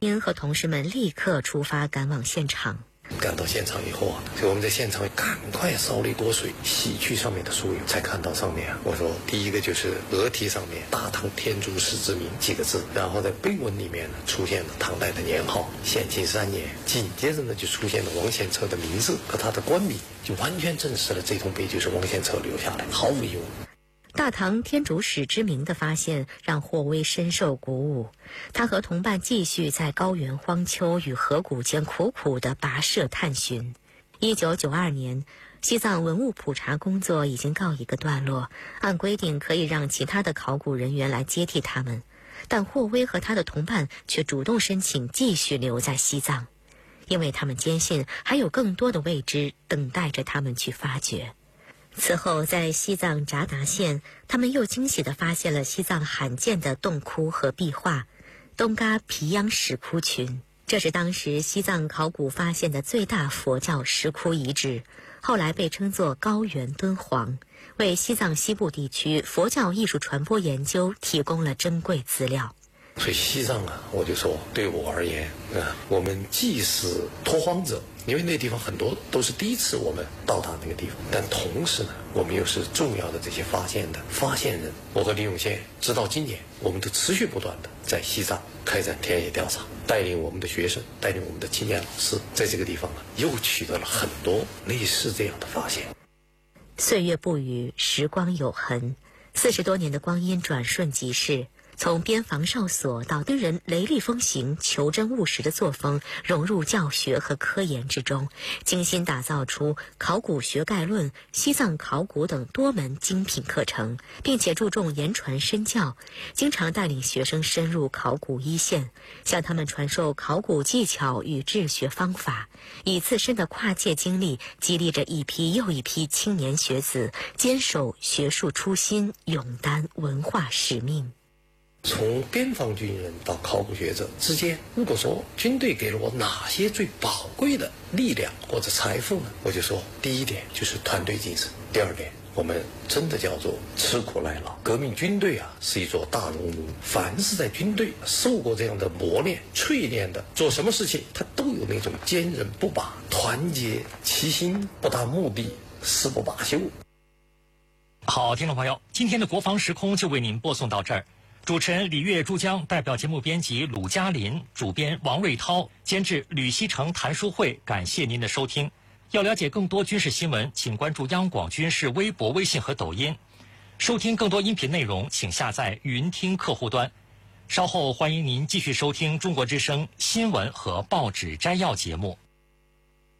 英和同事们立刻出发赶往现场。 赶到现场以后啊，所以我们在现场赶快烧了一锅水，洗去上面的酥油，才看到上面啊，我说第一个就是额题上面大唐天竺使之名几个字，然后在碑文里面呢出现了唐代的年号咸庆3年，紧接着呢就出现了王献策的名字和他的官名，就完全证实了这通碑就是王献策留下来，毫无疑问。 大唐天竺使之名的发现让霍威深受鼓舞，他和同伴继续在高原荒丘与河谷间苦苦地跋涉探寻。1992年，西藏文物普查工作已经告一个段落，按规定可以让其他的考古人员来接替他们，但霍威和他的同伴却主动申请继续留在西藏，因为他们坚信还有更多的未知等待着他们去发掘。此后，在西藏札达县，他们又惊喜地发现了西藏罕见的洞窟和壁画——东嘎皮央石窟群。这是当时西藏考古发现的最大佛教石窟遗址，后来被称作高原敦煌，为西藏西部地区佛教艺术传播研究提供了珍贵资料。 所以西藏啊，我就说对我而言我们既是拓荒者，因为那地方很多都是第一次我们到达那个地方，但同时呢，我们又是重要的这些发现的发现人。我和李永宪直到今年，我们都持续不断的在西藏开展田野调查，带领我们的学生，带领我们的青年老师，在这个地方呢，又取得了很多类似这样的发现。 岁月不语，时光有痕，40多年的光阴转瞬即逝。从边防哨所到跟人雷厉风行、求真务实的作风融入教学和科研之中，精心打造出《考古学概论》《西藏考古》等多门精品课程，并且注重言传身教，经常带领学生深入考古一线，向他们传授考古技巧与治学方法，以自身的跨界经历激励着一批又一批青年学子坚守学术初心，勇担文化使命。 从边防军人到考古学者之间，如果说军队给了我哪些最宝贵的力量或者财富呢？我就说，第一点就是团队精神，第二点我们真的叫做吃苦耐劳。革命军队啊是一座大熔炉，凡是在军队受过这样的磨练淬炼的，做什么事情他都有那种坚韧不拔、团结齐心、不达目的誓不罢休。 好，听众朋友，今天的国防时空就为您播送到这儿。主持人李月珠江，代表节目编辑鲁嘉林，主编王瑞涛，监制吕锡成、谭书慧，感谢您的收听。要了解更多军事新闻，请关注央广军事微博、微信和抖音。收听更多音频内容，请下载云听客户端。稍后欢迎您继续收听中国之声新闻和报纸摘要节目。